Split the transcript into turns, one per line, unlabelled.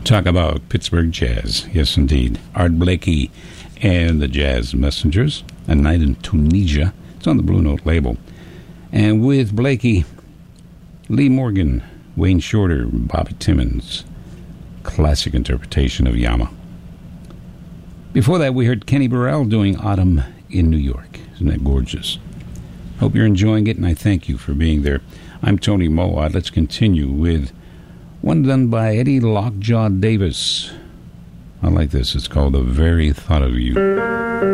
Talk about Pittsburgh jazz. Yes, indeed. Art Blakey and the Jazz Messengers. A Night in Tunisia. It's on the Blue Note label. And with Blakey, Lee Morgan, Wayne Shorter, Bobby Timmons. Classic interpretation of Yama. Before that, we heard Kenny Burrell doing Autumn in New York. Isn't that gorgeous? Hope you're enjoying it, and I thank you for being there. I'm Tony Mowat. Let's continue with one done by Eddie Lockjaw Davis. I like this. It's called The Very Thought of You.